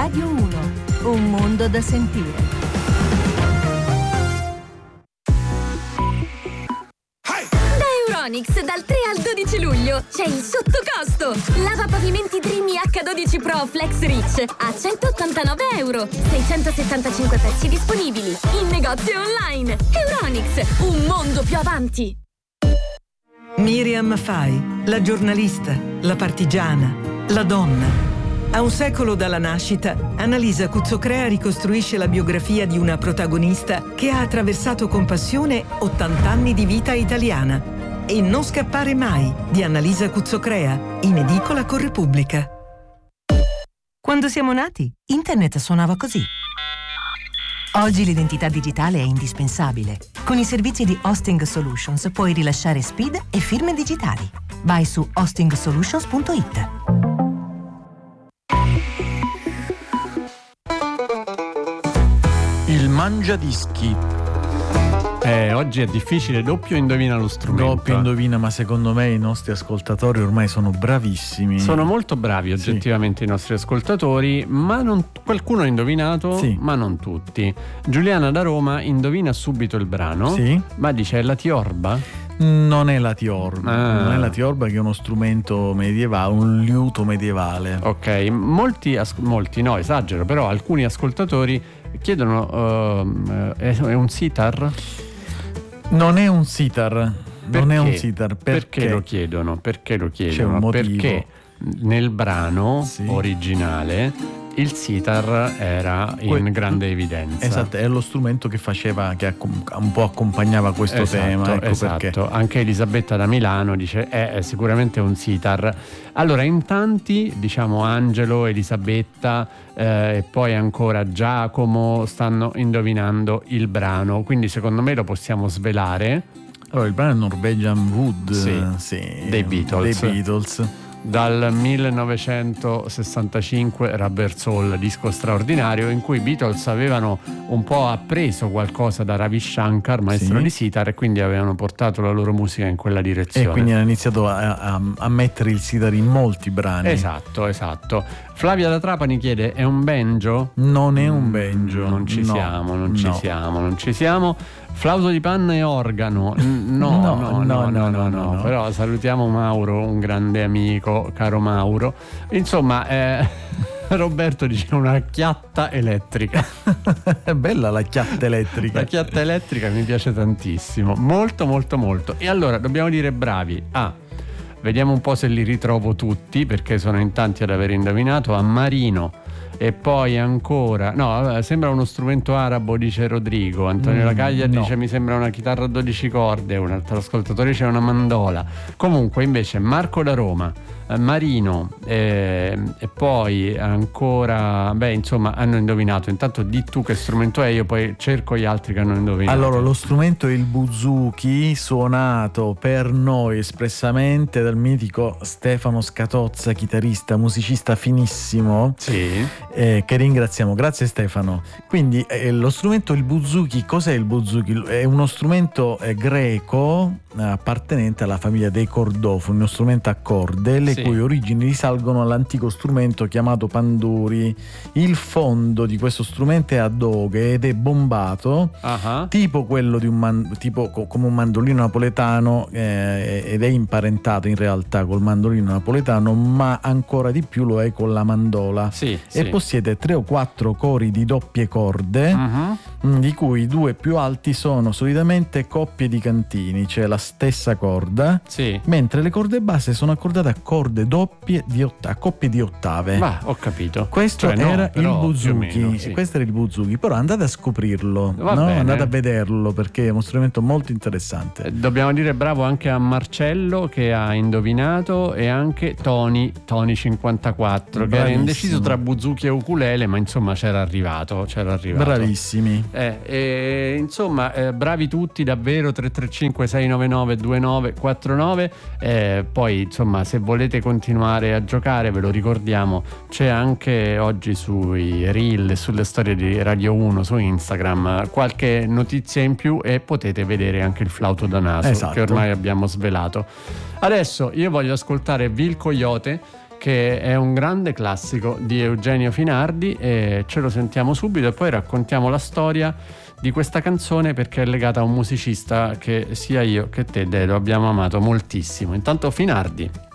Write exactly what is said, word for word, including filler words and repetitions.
Radio uno, un mondo da sentire. Euronics dal tre al dodici luglio c'è il sottocosto. Lavapavimenti Dreamy acca dodici Pro Flex Rich a centottantanove euro. seicentosettantacinque pezzi disponibili in negozio online. Euronics, un mondo più avanti. Miriam Fai, la giornalista, la partigiana, la donna. A un secolo dalla nascita, Annalisa Cuzzocrea ricostruisce la biografia di una protagonista che ha attraversato con passione ottanta anni di vita italiana. E Non scappare mai, di Annalisa Cuzzocrea, in edicola con Repubblica. Quando siamo nati, internet suonava così. Oggi l'identità digitale è indispensabile. Con i servizi di Hosting Solutions puoi rilasciare S P I D e firme digitali. Vai su hosting solutions punto it. Il mangiadischi. Eh, oggi è difficile, doppio indovina lo strumento. Doppio indovina, ma secondo me i nostri ascoltatori ormai sono bravissimi. Sono molto bravi oggettivamente sì. I nostri ascoltatori, ma non, qualcuno ha indovinato, sì. Ma non tutti. Giuliana da Roma indovina subito il brano, sì. Ma dice è la tiorba? Non è la tiorba, ah. non è la tiorba che è uno strumento medievale, un liuto medievale. Ok, molti, as- molti no, esagero, però alcuni ascoltatori chiedono uh, è, è un sitar? Non è un sitar, non perché? è un sitar. Perché? Perché lo chiedono? Perché lo chiedono? C'è un motivo. Perché nel brano sì. originale il sitar era in que- grande evidenza. Esatto, è lo strumento che faceva, che un po' accompagnava questo esatto, tema. Ecco esatto. Perché. Anche Elisabetta da Milano dice è, è sicuramente un sitar. Allora, in tanti, diciamo Angelo, Elisabetta eh, e poi ancora Giacomo stanno indovinando il brano, quindi secondo me lo possiamo svelare. Allora, il brano è Norwegian Wood, sì, sì, dei Beatles. Dei Beatles. Dal millenovecentosessantacinque Rubber Soul, disco straordinario in cui i Beatles avevano un po' appreso qualcosa da Ravi Shankar, maestro sì. di sitar, e quindi avevano portato la loro musica in quella direzione. E quindi hanno iniziato a, a, a mettere il sitar in molti brani. Esatto, esatto. Flavia da Trapani chiede: è un banjo? Non è un banjo. Non ci no, siamo, non no. ci siamo, non ci siamo. Flauto di panna e organo? No, no, no, no, no, no, no. Però salutiamo Mauro, un grande amico, caro Mauro. Insomma, eh, Roberto dice una chiatta elettrica. È bella la chiatta elettrica. La chiatta elettrica mi piace tantissimo, molto, molto, molto. E allora dobbiamo dire bravi a, vediamo un po' se li ritrovo tutti, perché sono in tanti ad aver indovinato, a Marino. E poi ancora, no, sembra uno strumento arabo, dice Rodrigo. Antonio mm, Lacaglia no. dice mi sembra una chitarra a dodici corde. Un altro ascoltatore dice una mandola. Comunque invece Marco da Roma, eh, Marino eh, e poi ancora, beh insomma hanno indovinato. Intanto di tu che strumento è, io poi cerco gli altri che hanno indovinato. Allora, lo strumento è il buzuki, suonato per noi espressamente dal mitico Stefano Scatozza, chitarrista, musicista finissimo. Sì. Eh, che ringraziamo, grazie Stefano. Quindi eh, lo strumento, il buzuki, cos'è il buzuki? È uno strumento eh, greco eh, appartenente alla famiglia dei cordofoni, uno strumento a corde, le sì. cui origini risalgono all'antico strumento chiamato panduri. Il fondo di questo strumento è a doghe ed è bombato, uh-huh. tipo quello di un man- tipo co- come un mandolino napoletano, eh, ed è imparentato in realtà col mandolino napoletano, ma ancora di più lo è con la mandola. Sì. E sì. possiede tre o quattro cori di doppie corde, uh-huh. di cui i due più alti sono solitamente coppie di cantini, cioè la stessa corda, sì. mentre le corde basse sono accordate a corde doppie di otta- a coppie di ottave. Ma ho capito. Questo cioè, era no, il buzuki, meno, sì. questo era il buzuki, però andate a scoprirlo, Va no? bene. Andate a vederlo perché è uno strumento molto interessante. Eh, dobbiamo dire bravo anche a Marcello che ha indovinato, e anche Tony, Tony cinquantaquattro, che era indeciso tra buzuki e ukulele, ma insomma c'era arrivato, c'era arrivato. Bravissimi. Eh, eh, insomma, eh, bravi tutti davvero. Tre tre cinque sei nove nove due nove quattro nove. Eh, poi insomma, se volete continuare a giocare, ve lo ricordiamo, c'è anche oggi sui reel e sulle storie di Radio uno su Instagram qualche notizia in più, e potete vedere anche il flauto da naso, esatto. che ormai abbiamo svelato. Adesso io voglio ascoltare Vil Coyote, che è un grande classico di Eugenio Finardi, e ce lo sentiamo subito e poi raccontiamo la storia di questa canzone, perché è legata a un musicista che sia io che te, Dedo, abbiamo amato moltissimo. Intanto Finardi.